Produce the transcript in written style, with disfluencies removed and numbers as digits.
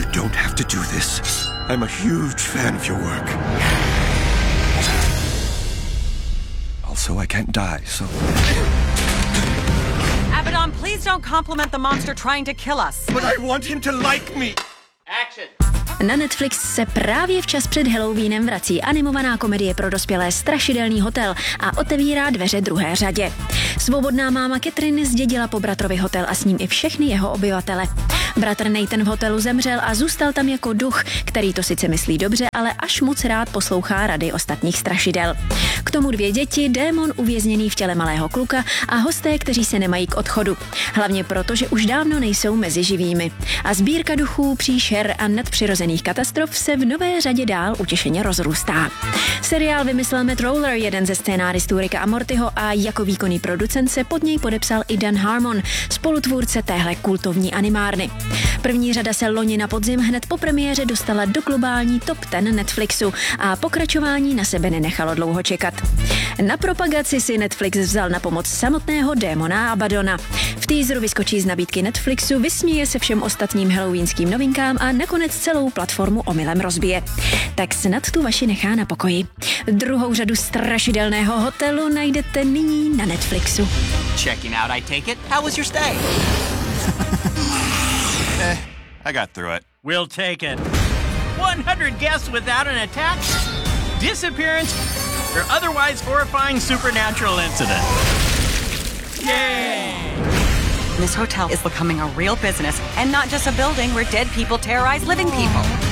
don't have to do this. I'm a huge fan of your work. Also, I can't die, so... Abaddon, please don't compliment the monster trying to kill us. But I want him to like me! Action! Na Netflix se právě včas před Halloweenem vrací animovaná komedie pro dospělé Strašidelný hotel a otevírá dveře druhé řadě. Svobodná máma Catherine zdědila po bratrovi hotel a s ním i všechny jeho obyvatele. Bratr Nathan v hotelu zemřel a zůstal tam jako duch, který to sice myslí dobře, ale až moc rád poslouchá rady ostatních strašidel. K tomu 2 děti, démon uvězněný v těle malého kluka a hosté, kteří se nemají k odchodu. Hlavně proto, že už dávno nejsou mezi živými. A sbírka duchů, příšer a nadpřirozených katastrof se v nové řadě dál utěšeně rozrůstá. Seriál vymyslel Matt Roller, jeden ze scénáristů Ricka a Mortyho, a jako výkonný producent se pod něj podepsal i Dan Harmon, spolutvůrce téhle kultovní animárny. První řada se loni na podzim hned po premiéře dostala do globální top 10 Netflixu a pokračování na sebe nenechalo dlouho čekat. Na propagaci si Netflix vzal na pomoc samotného démona Abaddona. V teaseru vyskočí z nabídky Netflixu, vysměje se všem ostatním halloweenským novinkám a nakonec celou platformu omylem rozbije. Tak snad tu vaši nechá na pokoji. Druhou řadu Strašidelného hotelu najdete nyní na Netflixu. Checking out, I take it. How was your stay? I got through it. We'll take it. 100 guests without an attack, disappearance, or otherwise horrifying supernatural incident. Yay! This hotel is becoming a real business and not just a building where dead people terrorize living people.